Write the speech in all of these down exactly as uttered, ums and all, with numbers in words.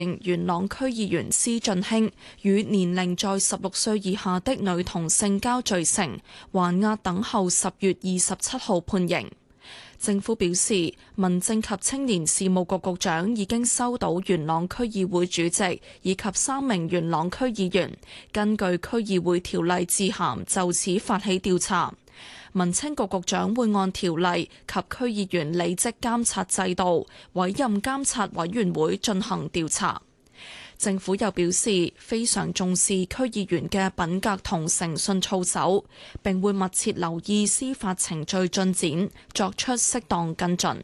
元朗區議員施俊興與年齡在十六歲以下的女童性交罪成，還押等候十月二十七號判刑。政府表示，民政及青年事務局局長已經收到元朗區議會主席以及三名元朗區議員根據區議會條例致函就此發起調查。民青局局長會按條例及區議員履職監察制度委任監察委員會進行調查。政府又表示非常重視區議員嘅品格同誠信操守，並會密切留意司法程序進展，作出適當跟進。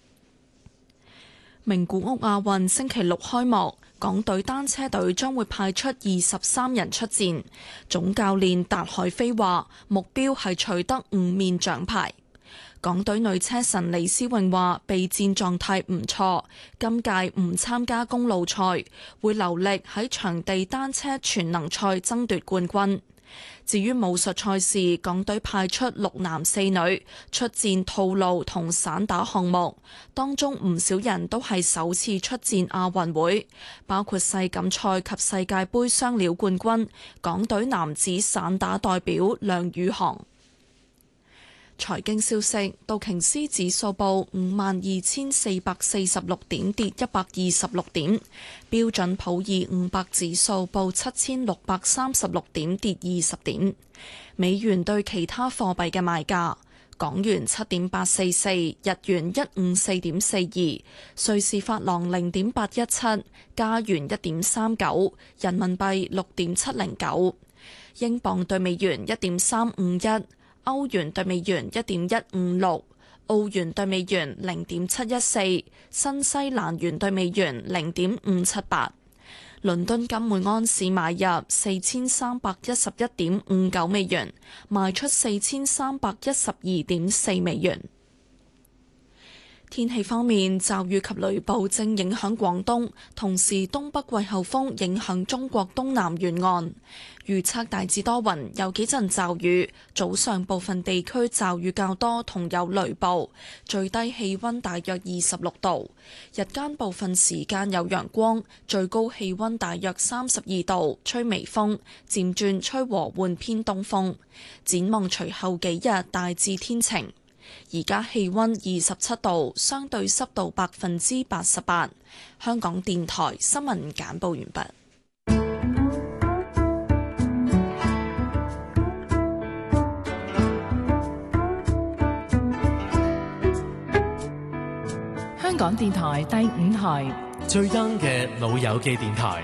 名古屋亞運星期六開幕，港隊單車隊將會派出二十三人出戰。總教練達海飛話，目標係取得五面獎牌。港隊女車神李思穎話備戰狀態唔錯，今屆唔參加公路賽，會留力喺場地單車全能賽爭奪冠軍。至於武術賽事，港隊派出六男四女出戰套路同散打項目，當中唔少人都係首次出戰亞運會，包括世錦賽及世界盃雙料冠軍港隊男子散打代表梁宇航。財經消息，道瓊斯指數報五萬二千四百四十六點，跌一百二十六點；標準普爾五百指數報七千六百三十六點，跌二十點。美元對其他貨幣嘅賣價：港元七點八四四，日元一五四點四二，瑞士法郎零點八一七，加元一點三九，人民幣六點七零九，英鎊對美元一點三五一。歐元對美元一點一五六，澳元對美元零點七一四，新西蘭元對美元零點五七八。倫敦金每安士買入四千三百一十一點五九美元，賣出四千三百一十二點四美元。天氣方面，驟雨及雷暴正影響廣東，同時東北季候風影響中國東南沿岸。預測大致多雲，有幾陣驟雨，早上部分地區驟雨較多，同有雷暴。最低氣溫大約二十六度，日間部分時間有陽光，最高氣溫大約三十二度，吹微風，漸轉吹和緩偏東風。展望隨後幾日大致天晴。而家氣溫二十七度，相對濕度百分之八十八。香港電台新聞簡報完畢。 香港電台第五台最 young 嘅老友記電台。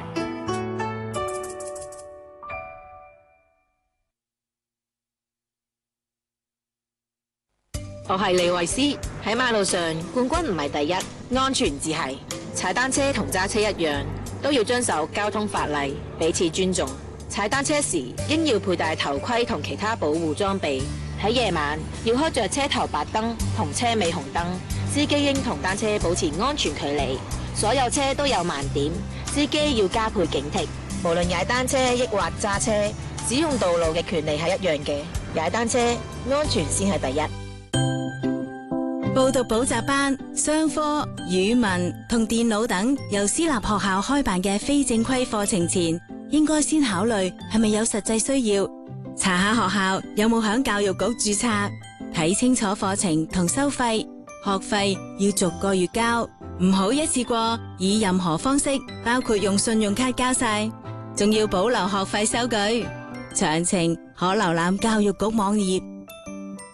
我係李慧詩，喺馬路上冠軍唔係第一，安全至係。踩單車同揸車一樣，都要遵守交通法例，彼此尊重。踩單車時應要佩戴頭盔同其他保護裝備。喺夜晚要開着車頭白燈同車尾紅燈。司機應同單車保持安全距離。所有車都有盲點，司機要加倍警惕。無論踩單車抑或揸車，使用道路嘅權利係一樣嘅。踩單車安全先係第一。 報讀補習班、商科、語文同電腦等由私立學校開辦嘅非正規課程前，應該先考慮係咪有實際需要，查下學校有冇響教育局註冊，睇清楚課程同收費，學費要逐個月交，唔好一次過以任何方式，包括用信用卡交晒，仲要保留學費收據。詳情可瀏覽教育局網頁。